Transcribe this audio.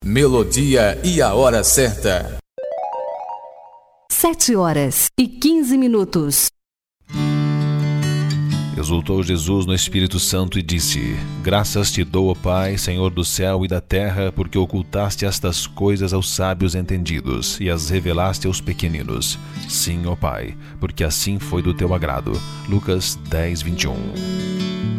melodia e a hora certa. 7h15. Exultou Jesus no Espírito Santo e disse: Graças te dou, ó Pai, Senhor do céu e da terra, porque ocultaste estas coisas aos sábios entendidos e as revelaste aos pequeninos. Sim, ó Pai, porque assim foi do teu agrado. Lucas 10:21.